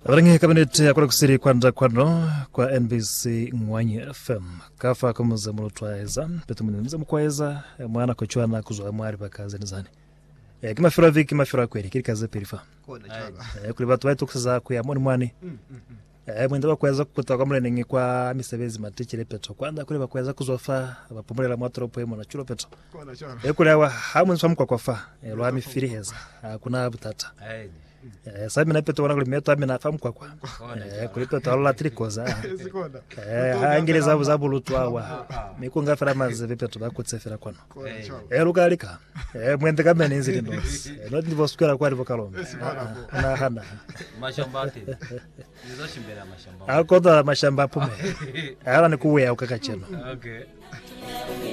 Rangi kabinete akora kusiri kwanda kwano kwa NBC Mwanyi FM. Kafa kumuza mulotwaeza, petu mwenye mkweza, mwana kochwana kuzwa mwari bakaze nizani. Kima fira viki, kima fira kweli, kiri kaze perifa. Kuli batu waitu kusaza kuya mwani. Mwende bakweza kukutaka mule nengi kwa misebezi matichile peto. Kwanda kuli bakweza kuzofa, bapumule la mwatoropo yemo na chulo peto. Kuli awa hamu nsuamu kwa fa, luwa mifiri heza, kuna abutata. Sabi na peto wana kulimeto ami na famu kwa kulipeto alola trikoza haangile zabu lutu awa mikunga fira maze peto bakutse fira kwano lukalika mwende kama nenzili ndosi noti ndivosukwela kwa livokalombe na hana mashamba ati nizo shimbera mashamba akoda mashamba pume ala ni kuwe ukakacheno okay